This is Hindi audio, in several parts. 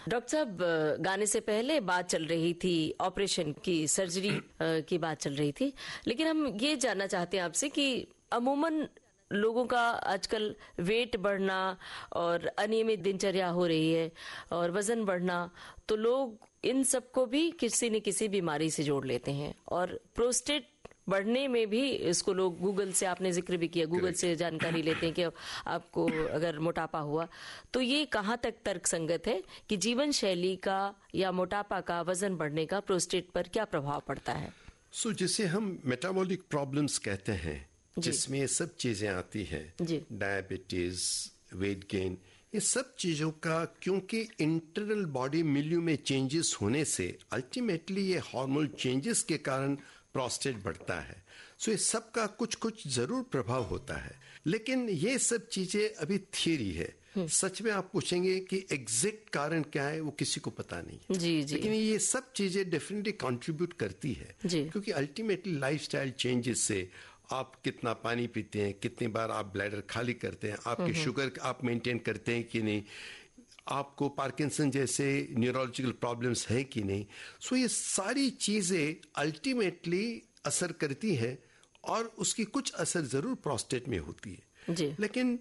डॉक्टर साहब, गाने से पहले बात चल रही थी ऑपरेशन की, सर्जरी की बात चल रही थी, लेकिन हम ये जानना चाहते हैं आपसे कि अमूमन लोगों का आजकल वेट बढ़ना और अनियमित दिनचर्या हो रही है और वजन बढ़ना, तो लोग इन सबको भी किसी न किसी बीमारी से जोड़ लेते हैं। और प्रोस्टेट बढ़ने में भी इसको लोग गूगल से, आपने जिक्र भी किया, गूगल से जानकारी लेते हैं कि आपको अगर मोटापा हुआ, तो ये कहाँ तक तर्क संगत है कि जीवन शैली का या मोटापा का, वजन बढ़ने का प्रोस्टेट पर क्या प्रभाव पड़ता है? जिसे हम मेटाबॉलिक प्रॉब्लम्स कहते हैं, जिसमें ये सब चीजें आती हैं, डायबिटीज, वेट गेन, ये सब चीजों का क्योंकि इंटरनल बॉडी मिल्यू में चेंजेस होने से अल्टीमेटली ये हार्मोनल चेंजेस के कारण प्रोस्टेट बढ़ता है। ये सब का कुछ कुछ जरूर प्रभाव होता है, लेकिन ये सब चीजें अभी थियरी है। सच में आप पूछेंगे कि एग्जैक्ट कारण क्या है, वो किसी को पता नहीं है। जी। लेकिन ये सब चीजें डेफिनेटली कंट्रीब्यूट करती है, क्योंकि अल्टीमेटली लाइफस्टाइल चेंजेस से आप कितना पानी पीते हैं, कितनी बार आप ब्लैडर खाली करते हैं, आपके शुगर आप मेंटेन करते हैं कि नहीं, आपको पार्किंसन जैसे न्यूरोलॉजिकल प्रॉब्लम्स है कि नहीं। ये सारी चीजें अल्टीमेटली असर करती है और उसकी कुछ असर जरूर प्रोस्टेट में होती है जी। लेकिन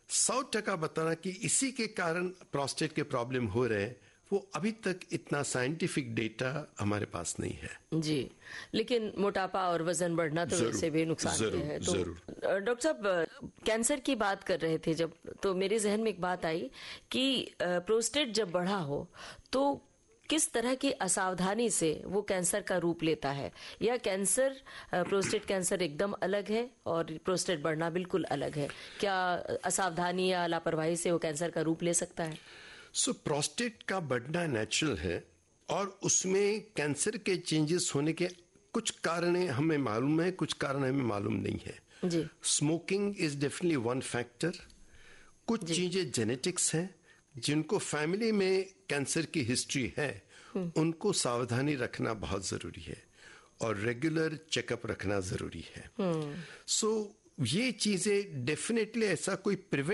100% बताना कि इसी के कारण प्रोस्टेट के प्रॉब्लम हो रहे हैं, वो अभी तक इतना साइंटिफिक डेटा हमारे पास नहीं है जी। लेकिन मोटापा और वजन बढ़ना तो वैसे भी नुकसान है। तो डॉक्टर साहब, कैंसर की बात कर रहे थे जब, तो मेरे जहन में एक बात आई कि प्रोस्टेट जब बढ़ा हो तो किस तरह की असावधानी से वो कैंसर का रूप लेता है, या कैंसर, प्रोस्टेट कैंसर एकदम अलग है और प्रोस्टेट बढ़ना बिल्कुल अलग है? क्या असावधानी या लापरवाही से वो कैंसर का रूप ले सकता है? प्रोस्टेट का बढ़ना नेचुरल है और उसमें कैंसर के चेंजेस होने के कुछ कारण हमें मालूम है, कुछ कारण हमें मालूम नहीं है जी। Smoking is definitely one factor. कुछ चीजें जेनेटिक्स हैं, जिनको फैमिली में कैंसर की हिस्ट्री है उनको सावधानी रखना बहुत जरूरी है और रेगुलर चेकअप रखना जरूरी है। ये चीजें डेफिनेटली ऐसा कोई प्रिवेंट